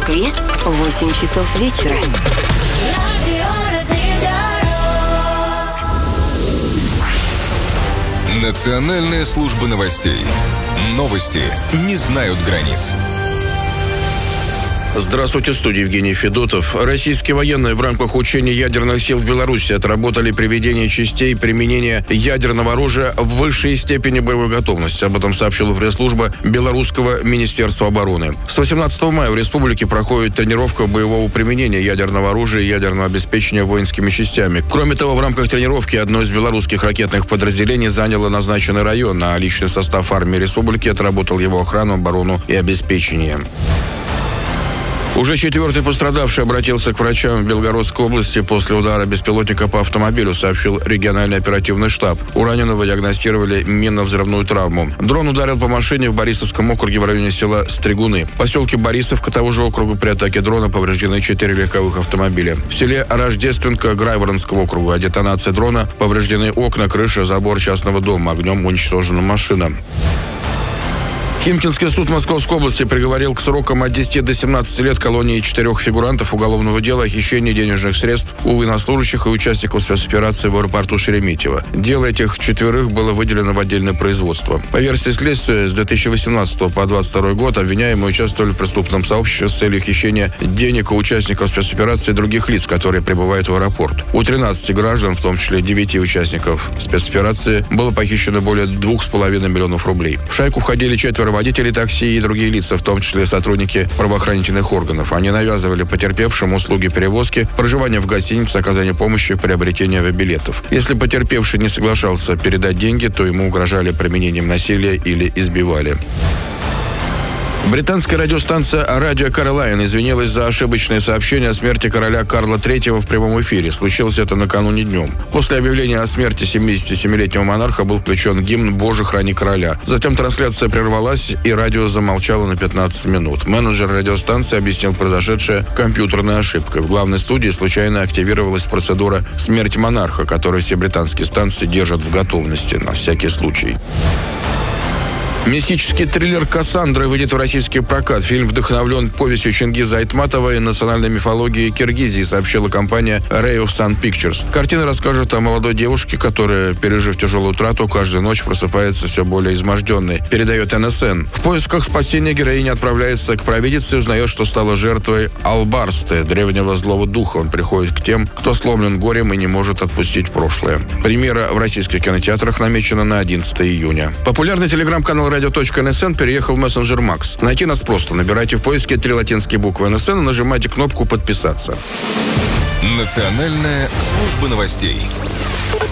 Москве 8 часов вечера. Национальная служба новостей. Новости не знают границ. Здравствуйте, в студии Евгений Федотов. Российские военные в рамках учений ядерных сил в Беларуси отработали приведение частей применения ядерного оружия в высшей степени боевой готовности. Об этом сообщила пресс-служба Белорусского министерства обороны. С 18 мая в республике проходит тренировка боевого применения ядерного оружия и ядерного обеспечения воинскими частями. Кроме того, в рамках тренировки одно из белорусских ракетных подразделений заняло назначенный район, а личный состав армии республики отработал его охрану, оборону и обеспечение. Уже четвертый пострадавший обратился к врачам в Белгородской области после удара беспилотника по автомобилю, сообщил региональный оперативный штаб. У раненого диагностировали минно-взрывную травму. Дрон ударил по машине в Борисовском округе в районе села Стригуны. В поселке Борисовка того же округа при атаке дрона повреждены 4 легковых автомобиля. В селе Рождественка Грайворонского округа от детонации дрона повреждены окна, крыша, забор частного дома. Огнем уничтожена машина. Химкинский суд Московской области приговорил к срокам от 10 до 17 лет колонии 4 фигурантов уголовного дела о хищении денежных средств у военнослужащих и участников спецоперации в аэропорту Шереметьево. Дело этих 4 было выделено в отдельное производство. По версии следствия, с 2018 по 2022 год обвиняемые участвовали в преступном сообществе с целью хищения денег у участников спецоперации и других лиц, которые прибывают в аэропорт. У 13 граждан, в том числе 9 участников спецоперации, было похищено более 2,5 миллионов рублей. В шайку входили 4 водители такси и другие лица, в том числе сотрудники правоохранительных органов. Они навязывали потерпевшим услуги перевозки, проживание в гостинице, оказание помощи, приобретение авиабилетов. Если потерпевший не соглашался передать деньги, то ему угрожали применением насилия или избивали. Британская радиостанция «Радио Каролайн» извинилась за ошибочное сообщение о смерти короля Карла III в прямом эфире. Случилось это накануне днем. После объявления о смерти 77-летнего монарха был включен гимн «Боже, храни короля». Затем трансляция прервалась, и радио замолчало на 15 минут. Менеджер радиостанции объяснил произошедшее компьютерной ошибкой. В главной студии случайно активировалась процедура «Смерть монарха», которую все британские станции держат в готовности на всякий случай. Мистический триллер «Кассандра» выйдет в российский прокат. Фильм вдохновлен повестью Чингиза Айтматова и национальной мифологией Киргизии, сообщила компания Ray of Sun Pictures. Картина расскажет о молодой девушке, которая, пережив тяжелую утрату, каждую ночь просыпается все более изможденной, передает НСН. В поисках спасения героиня отправляется к провидице и узнает, что стала жертвой Албарсты, древнего злого духа. Он приходит к тем, кто сломлен горем и не может отпустить прошлое. Премьера в российских кинотеатрах намечена на 11 июня. Популярный телеграм-канал Radio.NSN переехал в мессенджер Макс. Найти нас просто. Набирайте в поиске 3 латинские буквы НСН и нажимайте кнопку «Подписаться». Национальная служба новостей.